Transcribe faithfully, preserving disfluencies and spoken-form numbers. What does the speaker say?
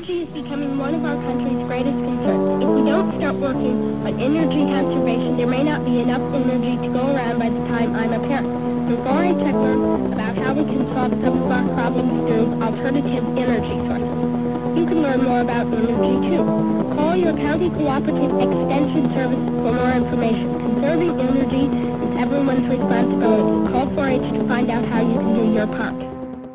Energy is becoming one of our country's greatest concerns. If we don't start working on energy conservation, there may not be enough energy to go around by the time I'm a parent. We're going to learn about how we can solve some of our problems through alternative energy sources. You can learn more about energy, too. Call your county cooperative extension service for more information. Conserving energy is everyone's responsibility. Call four H to find out how you can do your part.